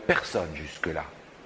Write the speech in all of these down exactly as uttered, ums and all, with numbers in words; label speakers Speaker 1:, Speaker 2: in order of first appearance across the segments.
Speaker 1: personne jusque-là.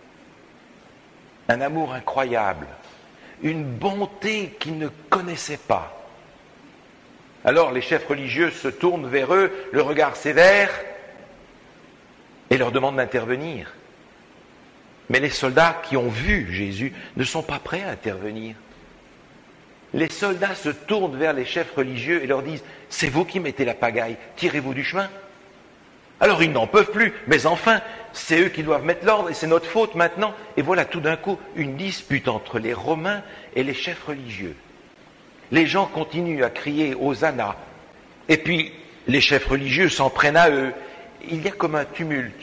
Speaker 1: Un amour incroyable, une bonté qu'ils ne connaissaient pas. Alors les chefs religieux se tournent vers eux, le regard sévère, et leur demandent d'intervenir. Mais les soldats qui ont vu Jésus ne sont pas prêts à intervenir. Les soldats se tournent vers les chefs religieux et leur disent « C'est vous qui mettez la pagaille, tirez-vous du chemin ». Alors ils n'en peuvent plus, mais enfin, c'est eux qui doivent mettre l'ordre et c'est notre faute maintenant. Et voilà tout d'un coup une dispute entre les Romains et les chefs religieux. Les gens continuent à crier « Hosanna ». Et puis les chefs religieux s'en prennent à eux. Il y a comme un tumulte.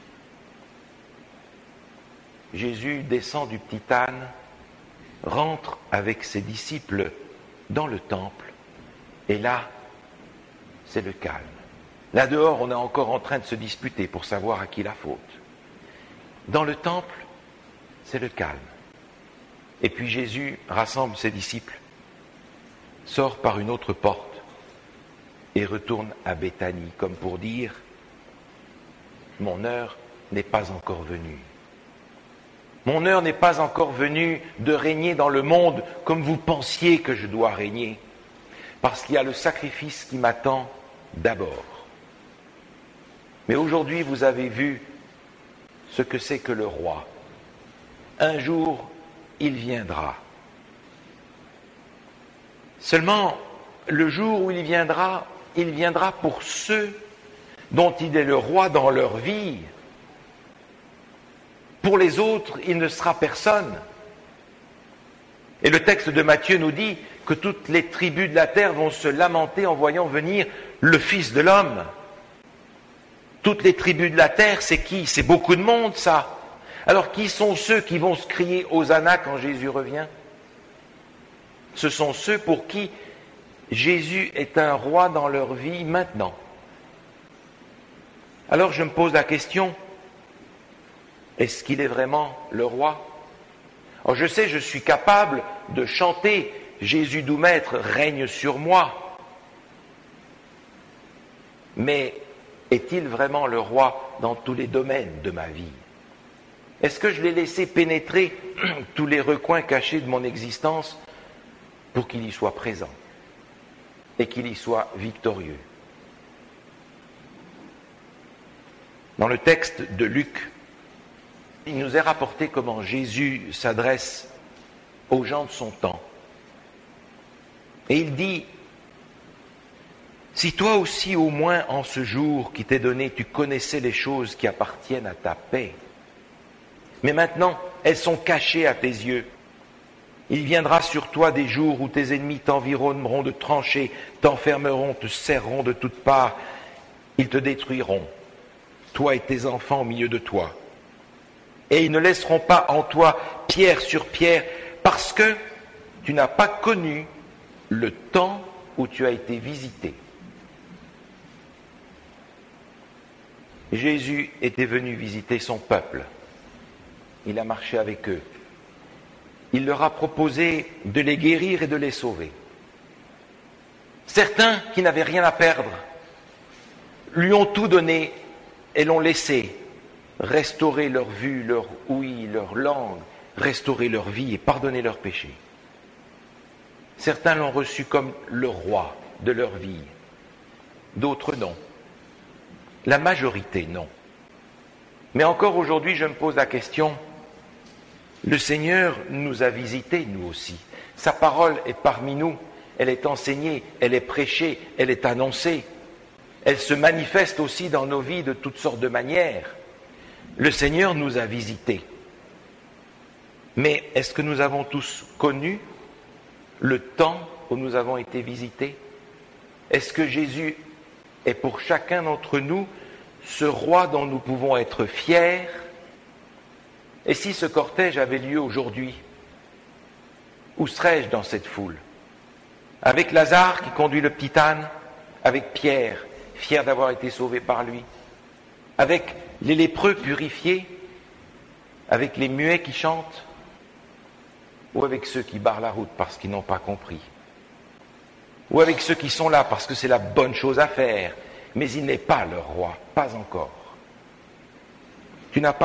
Speaker 1: Jésus descend du petit âne, rentre avec ses disciples dans le temple, et là, c'est le calme. Là dehors, on est encore en train de se disputer pour savoir à qui la faute. Dans le temple, c'est le calme. Et puis Jésus rassemble ses disciples, sort par une autre porte et retourne à Béthanie, comme pour dire « Mon heure n'est pas encore venue. Mon heure n'est pas encore venue de régner dans le monde comme vous pensiez que je dois régner, parce qu'il y a le sacrifice qui m'attend d'abord. Mais aujourd'hui, vous avez vu ce que c'est que le roi. Un jour, il viendra. Seulement, le jour où il viendra, il viendra pour ceux dont il est le roi dans leur vie. Pour les autres, il ne sera personne. Et le texte de Matthieu nous dit que toutes les tribus de la terre vont se lamenter en voyant venir le Fils de l'homme. Toutes les tribus de la terre, c'est qui? C'est beaucoup de monde, ça. Alors, qui sont ceux qui vont se crier Hosanna quand Jésus revient? Ce sont ceux pour qui Jésus est un roi dans leur vie maintenant. Alors, je me pose la question, est-ce qu'il est vraiment le roi? Alors, je sais, je suis capable de chanter « Jésus doux maître règne sur moi ». Mais est-il vraiment le roi dans tous les domaines de ma vie? Est-ce que je l'ai laissé pénétrer tous les recoins cachés de mon existence pour qu'il y soit présent et qu'il y soit victorieux? Dans le texte de Luc, il nous est rapporté comment Jésus s'adresse aux gens de son temps. Et il dit, « Si toi aussi au moins en ce jour qui t'est donné, tu connaissais les choses qui appartiennent à ta paix, mais maintenant elles sont cachées à tes yeux. Il viendra sur toi des jours où tes ennemis t'environneront de tranchées, t'enfermeront, te serreront de toutes parts, ils te détruiront, toi et tes enfants au milieu de toi. Et ils ne laisseront pas en toi pierre sur pierre, parce que tu n'as pas connu le temps où tu as été visité. » Jésus était venu visiter son peuple. Il a marché avec eux. Il leur a proposé de les guérir et de les sauver. Certains qui n'avaient rien à perdre lui ont tout donné et l'ont laissé restaurer leur vue, leur ouïe, leur langue, restaurer leur vie et pardonner leurs péchés. Certains l'ont reçu comme le roi de leur vie, d'autres non. La majorité non. Mais encore aujourd'hui, je me pose la question, le Seigneur nous a visités, nous aussi. Sa parole est parmi nous, elle est enseignée, elle est prêchée, elle est annoncée. Elle se manifeste aussi dans nos vies de toutes sortes de manières. Le Seigneur nous a visités. Mais est-ce que nous avons tous connu le temps où nous avons été visités? Est-ce que Jésus est pour chacun d'entre nous ce roi dont nous pouvons être fiers? Et si ce cortège avait lieu aujourd'hui, où serais-je dans cette foule? Avec Lazare qui conduit le petit âne, avec Pierre, fier d'avoir été sauvé par lui, avec les lépreux purifiés, avec les muets qui chantent, ou avec ceux qui barrent la route parce qu'ils n'ont pas compris, ou avec ceux qui sont là parce que c'est la bonne chose à faire, mais il n'est pas leur roi, pas encore. Tu n'as pas